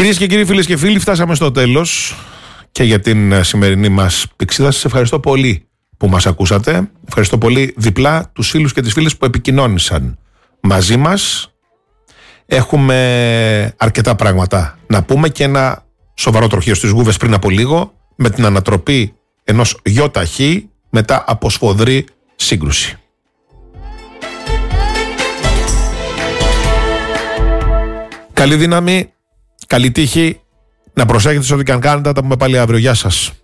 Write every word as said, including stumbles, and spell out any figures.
Κυρίες και κύριοι, φίλες και φίλοι, φτάσαμε στο τέλος και για την σημερινή μας πηξίδα. Σας ευχαριστώ πολύ που μας ακούσατε. Ευχαριστώ πολύ διπλά τους φίλους και τις φίλες που επικοινώνησαν μαζί μας. Έχουμε αρκετά πράγματα να πούμε και ένα σοβαρό τροχείο στις Γούβες πριν από λίγο, με την ανατροπή ενός γιοταχή μετά από σφοδρή σύγκρουση. Καλή δύναμη, καλή τύχη, να προσέχετε σε ό,τι και αν κάνετε. Τα πούμε πάλι αύριο. Γεια σας.